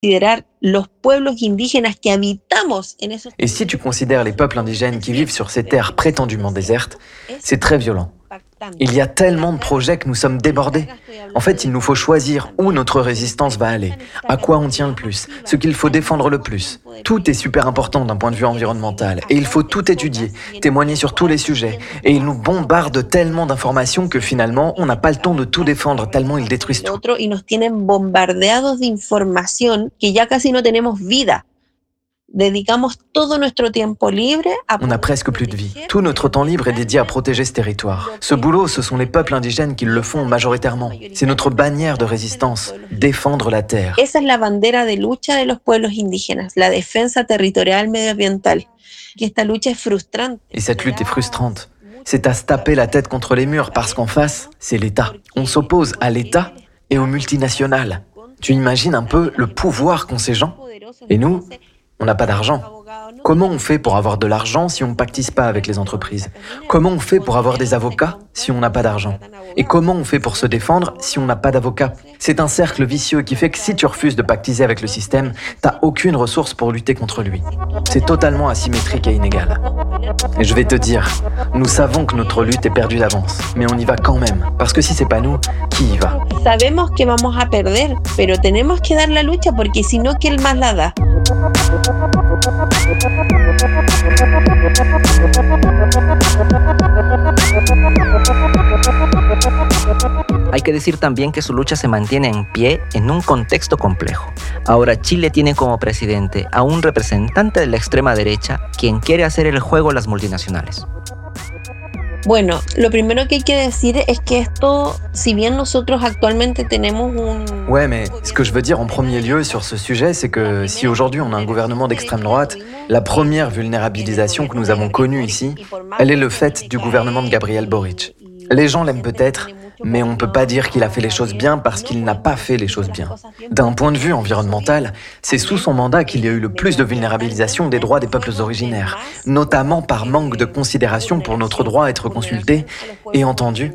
Et si tu considères les peuples indigènes qui vivent sur ces terres prétendument désertes, c'est très violent. Il y a tellement de projets que nous sommes débordés. En fait, il nous faut choisir où notre résistance va aller, à quoi on tient le plus, ce qu'il faut défendre le plus. Tout est super important d'un point de vue environnemental et il faut tout étudier, témoigner sur tous les sujets. Et ils nous bombardent tellement d'informations que finalement, on n'a pas le temps de tout défendre tellement ils détruisent tout. On n'a presque plus de vie. Tout notre temps libre est dédié à protéger ce territoire. Ce boulot, ce sont les peuples indigènes qui le font majoritairement. C'est notre bannière de résistance, défendre la terre. Esa es la bandera de lucha de los pueblos indígenas, la defensa territorial medioambiental. Y esta lucha es frustrante. Et cette lutte est frustrante. C'est à se taper la tête contre les murs parce qu'en face, c'est l'État. On s'oppose à l'État et aux multinationales. Tu imagines un peu le pouvoir qu'ont ces gens? Et nous, on n'a pas d'argent. Comment on fait pour avoir de l'argent si on ne pactise pas avec les entreprises? Comment on fait pour avoir des avocats si on n'a pas d'argent? Et comment on fait pour se défendre si on n'a pas d'avocats? C'est un cercle vicieux qui fait que si tu refuses de pactiser avec le système, t'as aucune ressource pour lutter contre lui. C'est totalement asymétrique et inégal. Et je vais te dire, nous savons que notre lutte est perdue d'avance, mais on y va quand même. Parce que si c'est pas nous, qui y va? Sabemos que vamos a perder, pero tenemos que dar la lucha porque si no, ¿quién más la da? Hay que decir también que su lucha se mantiene en pie en un contexto complejo. Ahora Chile tiene como presidente a un representante de la extrema derecha quien quiere hacer el juego a las multinacionales. Bueno, lo primero que hay que decir es que esto, si bien nosotros actualmente tenemos un... Ouais, mais ce que je veux dire en premier lieu sur ce sujet, c'est que si aujourd'hui on a un gouvernement d'extrême droite, la première vulnérabilisation que nous avons connue ici, elle est le fait du gouvernement de Gabriel Boric. Les gens l'aiment peut-être, mais on ne peut pas dire qu'il a fait les choses bien parce qu'il n'a pas fait les choses bien. D'un point de vue environnemental, c'est sous son mandat qu'il y a eu le plus de vulnérabilisation des droits des peuples originaires, notamment par manque de considération pour notre droit à être consulté et entendu,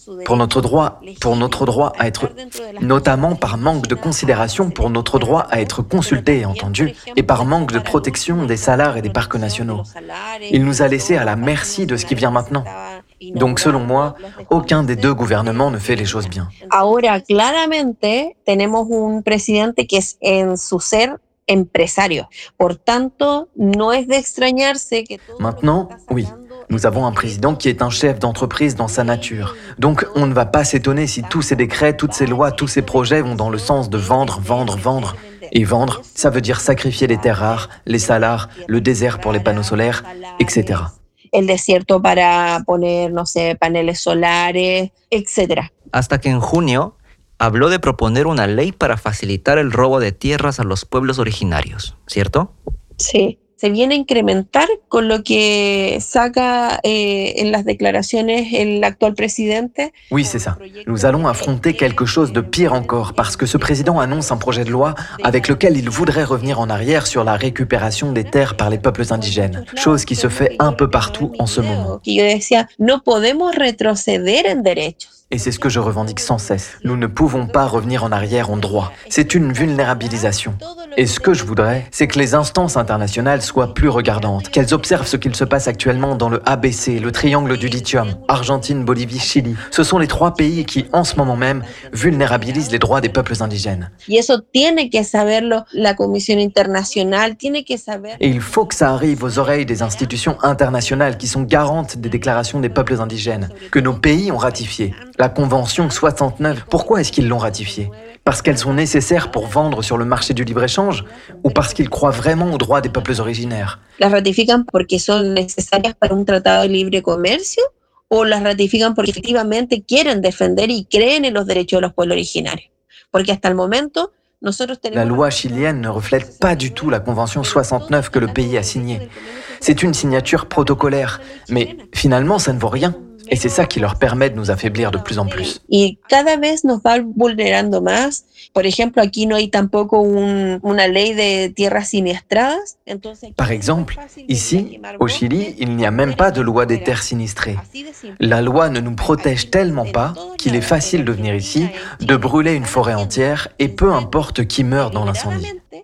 notamment par manque de considération pour notre droit à être consulté et entendu, et par manque de protection des salars et des parcs nationaux. Il nous a laissés à la merci de ce qui vient maintenant. Donc, selon moi, aucun des deux gouvernements ne fait les choses bien. Ahora, claramente, tenemos un presidente que es en su ser empresario. Por tanto, no es de extrañarse que... Maintenant, oui, nous avons un président qui est un chef d'entreprise dans sa nature. Donc, on ne va pas s'étonner si tous ces décrets, toutes ces lois, tous ces projets vont dans le sens de vendre, vendre, vendre. Et vendre, ça veut dire sacrifier les terres rares, les salars, le désert pour les panneaux solaires, etc. El desierto para poner, no sé, paneles solares, etc. Hasta que en junio habló de proponer una ley para facilitar el robo de tierras a los pueblos originarios, ¿cierto? Sí. Se viene a incrementar con lo que saca en las declaraciones el actual presidente. Oui, c'est ça. Nous allons affronter quelque chose de pire encore parce que ce président annonce un projet de loi avec lequel il voudrait revenir en arrière sur la récupération des terres par les peuples indigènes, chose qui se fait un peu partout en ce moment. Yo decía, no podemos retroceder en derechos. Et c'est ce que je revendique sans cesse. Nous ne pouvons pas revenir en arrière en droit. C'est une vulnérabilisation. Et ce que je voudrais, c'est que les instances internationales soient plus regardantes, qu'elles observent ce qu'il se passe actuellement dans le ABC, le triangle du lithium, Argentine, Bolivie, Chili. Ce sont les 3 pays qui, en ce moment même, vulnérabilisent les droits des peuples indigènes. Y eso tiene que saberlo la Comisión Internacional, tiene que saber... Et il faut que ça arrive aux oreilles des institutions internationales qui sont garantes des déclarations des peuples indigènes, que nos pays ont ratifiées. La Convention 69, pourquoi est-ce qu'ils l'ont ratifiée? Parce qu'elles sont nécessaires pour vendre sur le marché du libre-échange ou parce qu'ils croient vraiment aux droits des peuples originaires? ¿Las ratifican porque son necesarias para un tratado de libre comercio o las ratifican porque efectivamente quieren defender y creen en los derechos de los pueblos originarios? Porque hasta el momento nosotros tenemos... La loi chilienne ne reflète pas du tout la Convention 69 que le pays a signée. C'est une signature protocolaire, mais finalement ça ne vaut rien. Et c'est ça qui leur permet de nous affaiblir de plus en plus. Y cada vez nos va vulnerando más. Por ejemplo, aquí no hay tampoco una ley de tierras siniestradas. Par exemple, ici, au Chili, il n'y a même pas de loi des terres sinistrées. La loi ne nous protège tellement pas qu'il est facile de venir ici, de brûler une forêt entière et peu importe qui meurt dans l'incendie.